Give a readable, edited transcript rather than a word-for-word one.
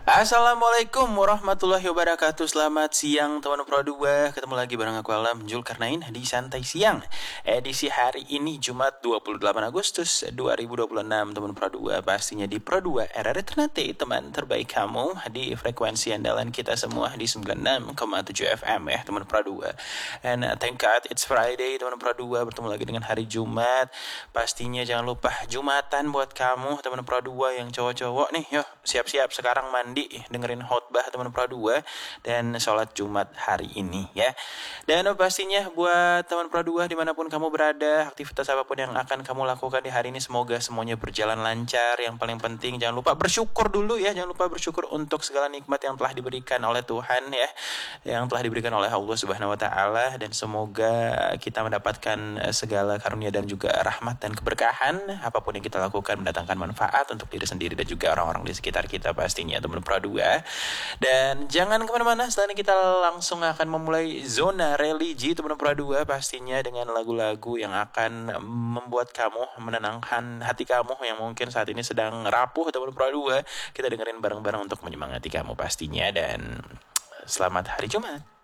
Assalamualaikum warahmatullahi wabarakatuh. Selamat siang teman Pro 2. Ketemu lagi bareng aku Alam Zulkarnain di Santai Siang. Edisi hari ini Jumat 28 Agustus 2026 teman Pro 2. Pastinya di Pro 2 RRI Ternate, teman terbaik kamu di frekuensi andalan kita semua di 96,7 FM ya teman Pro 2. And thank God it's Friday teman Pro 2, bertemu lagi dengan hari Jumat. Pastinya jangan lupa Jumatan buat kamu teman Pro 2 yang cowok-cowok nih. Yuk siap-siap sekarang mandi, dengerin khotbah teman Pro 2 dan sholat Jumat hari ini ya. Dan pastinya buat teman Pro 2 dimanapun kamu berada, aktivitas apapun yang akan kamu lakukan di hari ini, semoga semuanya berjalan lancar. Yang paling penting jangan lupa bersyukur dulu ya, jangan lupa bersyukur untuk segala nikmat yang telah diberikan oleh Tuhan ya, yang telah diberikan oleh Allah Subhanahu wa taala, dan semoga kita mendapatkan segala karunia dan juga rahmat dan keberkahan. Apapun yang kita lakukan mendatangkan manfaat untuk diri sendiri dan juga orang-orang di sekitar kita pastinya teman Pro 2. Dan jangan kemana-mana, setelah ini kita langsung akan memulai zona religi teman Pro 2, pastinya dengan lagu-lagu yang akan membuat kamu, menenangkan hati kamu yang mungkin saat ini sedang rapuh teman Pro 2. Kita dengerin bareng-bareng untuk menyemangati kamu pastinya, dan selamat hari Jumat.